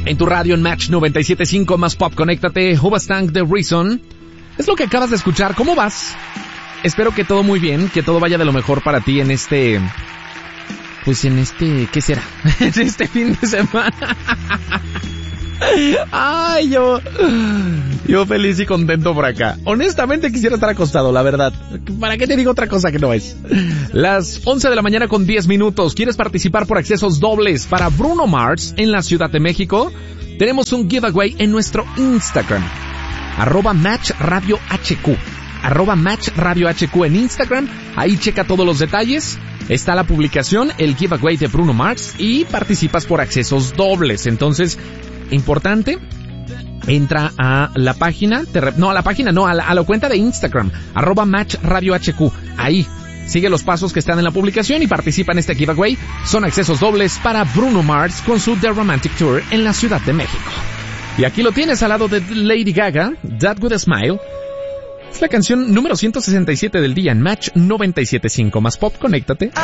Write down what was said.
En tu radio en Match 97.5 más pop, conéctate. Hoobastank, The Reason. Es lo que acabas de escuchar. ¿Cómo vas? Espero que todo muy bien, que todo vaya de lo mejor para ti en este... Pues en este... ¿Qué será? En este fin de semana. Ay, yo feliz y contento por acá. Honestamente quisiera estar acostado, la verdad. ¿Para qué te digo otra cosa que no es? Las 11 de la mañana con 10 minutos. ¿Quieres participar por accesos dobles para Bruno Mars en la Ciudad de México? Tenemos un giveaway en nuestro Instagram. @MatchRadioHQ. @MatchRadioHQ en Instagram. Ahí checa todos los detalles. Está la publicación, el giveaway de Bruno Mars, y participas por accesos dobles. Entonces, importante, entra a la página, a la cuenta de Instagram, @MatchRadioHQ. Ahí, sigue los pasos que están en la publicación y participa en este giveaway. Son accesos dobles para Bruno Mars con su The Romantic Tour en la Ciudad de México. Y aquí lo tienes al lado de Lady Gaga, That With A Smile. Es la canción número 167 del día en Match 97.5 más pop, conéctate.